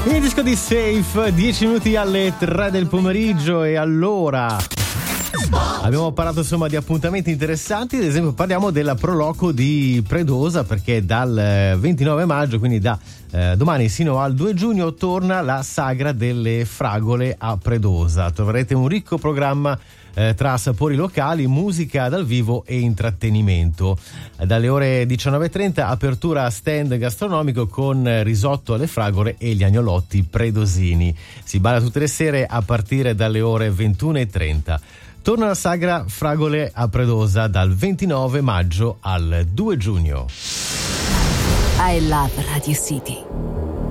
Il disco di Safe, 10 minuti alle 3 del pomeriggio. E allora abbiamo parlato insomma di appuntamenti interessanti. Ad esempio parliamo della Proloco di Predosa, perché dal 29 maggio, quindi da domani sino al 2 giugno, torna la Sagra delle Fragole a Predosa. Troverete un ricco programma tra sapori locali, musica dal vivo e intrattenimento. Dalle ore 19.30 apertura a stand gastronomico con risotto alle fragole e gli agnolotti predosini. Si balla tutte le sere a partire dalle ore 21.30. Torna la Sagra Fragole a Predosa dal 29 maggio al 2 giugno. I love Radio City.